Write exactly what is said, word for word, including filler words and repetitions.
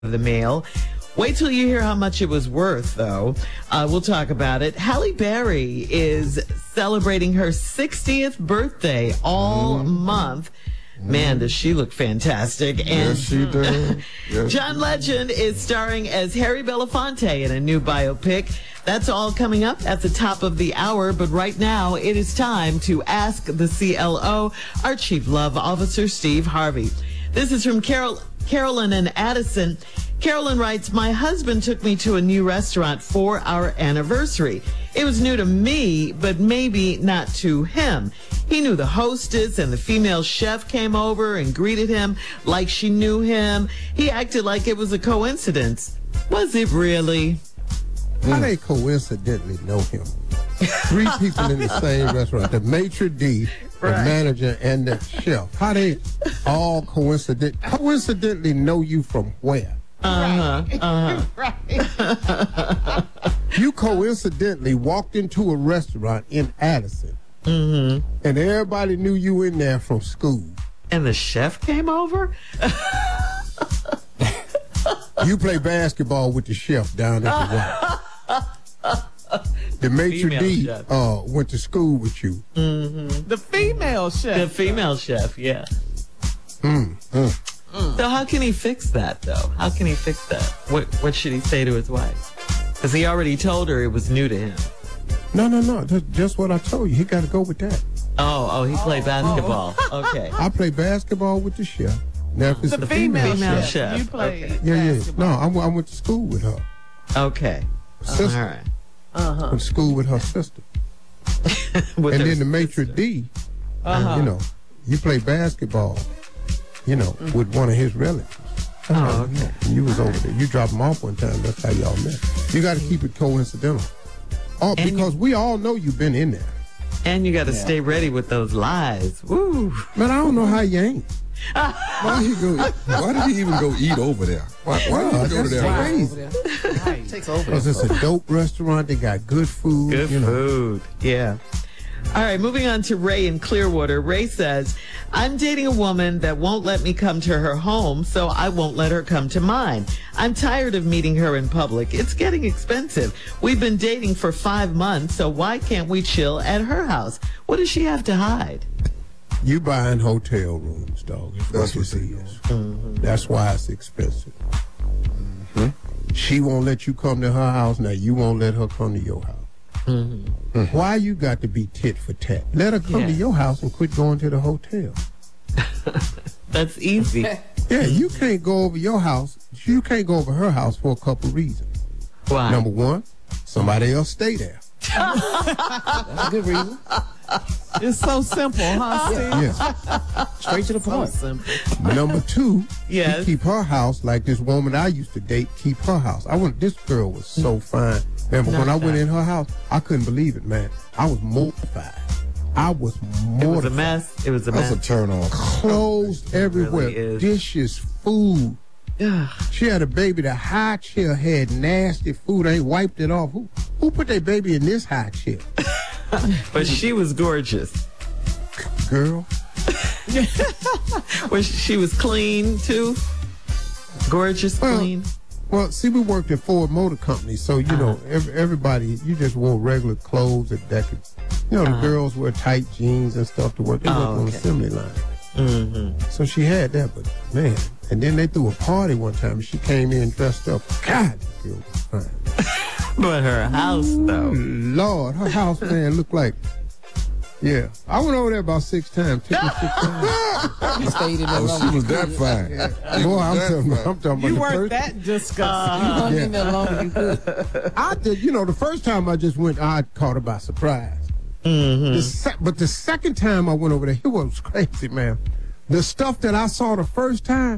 the mail. Wait till you hear how much it was worth, though. Uh, we'll talk about it. Halle Berry is celebrating her sixtieth birthday all mm. month. Man, does she look fantastic. And yes, she does. Yes, John Legend is starring as Harry Belafonte in a new biopic. That's all coming up at the top of the hour. But right now, it is time to ask the C L O, our Chief Love Officer, Steve Harvey. This is from Carol, Carolyn and Addison. Carolyn writes, my husband took me to a new restaurant for our anniversary. It was new to me, but maybe not to him. He knew the hostess, and the female chef came over and greeted him like she knew him. He acted like it was a coincidence. Was it really? How they coincidentally know him? Three people in the same restaurant, the maitre d', the right. manager, and the chef. How they all coincident coincidentally know you from where? Uh-huh, uh-huh. Right. You coincidentally walked into a restaurant in Addison, mm-hmm. and everybody knew you in there from school. And the chef came over? You play basketball with the chef down at the right. The maitre d' uh, went to school with you. Mm-hmm. The female chef. The female chef, yeah. Mm, mm. Mm. So how can he fix that, though? How can he fix that? What What should he say to his wife? Because he already told her it was new to him. No, no, no. That's just what I told you. He got to go with that. Oh, oh, he played basketball. Oh. Okay. I play basketball with the chef. Now, if it's the a female, female, chef, chef. you play okay. Yeah, yeah. basketball. No, I, I went to school with her. Okay. Sister. All right. Uh-huh. Went to school with her sister. with and her then the maitre sister. d', uh-huh. you know, you play basketball, you know, mm-hmm. with one of his relatives. Oh, okay. And you was over there. You dropped him off one time. That's how y'all met. You got to keep it coincidental. Oh, and because you, we all know you've been in there. And you got to yeah. stay ready with those lies. Woo. Man, I don't know how you ain't. Why he go? Why did he even go eat over there? Why, why did he go there? Crazy. Right. Takes over. Because it's a dope restaurant. They got good food. Good you know. food. Yeah. All right, moving on to Ray in Clearwater. Ray says, I'm dating a woman that won't let me come to her home, so I won't let her come to mine. I'm tired of meeting her in public. It's getting expensive. We've been dating for five months, so why can't we chill at her house? What does she have to hide? You buying hotel rooms, dog. That's what it is. Mm-hmm. That's why it's expensive. Mm-hmm. She won't let you come to her house. Now you won't let her come to your house. Mm-hmm. Mm-hmm. Why you got to be tit for tat? Let her come yeah. to your house and quit going to the hotel. That's easy. Yeah, you can't go over your house. You can't go over her house for a couple reasons. Why? Number one, somebody else stay there. That's a good reason. It's so simple, huh, Steve? Yeah. Straight to the point. So simple. Number two, yes. she keep her house like this woman I used to date keep her house. I went. This girl was so fine. Remember, when I went in her house, I couldn't believe it, man. I was mortified. I was mortified. It was a mess. It was a That's mess. a turn off. Clothes everywhere. Really Dishes, food. She had a baby. The high chair had nasty food. Ain't wiped it off. Who who put their baby in this high chair? But she was gorgeous. Girl. Well, she was clean, too? Gorgeous, Well, clean? Well, see, we worked at Ford Motor Company, so, you uh-huh. know, every, everybody, you just wore regular clothes that, that could, you know, the uh-huh. girls wear tight jeans and stuff to work. They oh, work on okay. the assembly line. Mm-hmm. So she had that, but, man. And then they threw a party one time, and she came in dressed up. God, the girl was fine. But her house, though. Ooh, Lord, her house, man, looked like, yeah. I went over there about six times. Took me six times. You stayed in there Oh, long. she was that fine. Yeah. Boy, I'm talking, I'm talking about You the weren't first. that disgusting. Uh, You hung yeah. in there long as you could. I did, you know, the first time I just went, I caught her by surprise. Mm-hmm. The se- but the second time I went over there, it was crazy, man. The stuff that I saw the first time,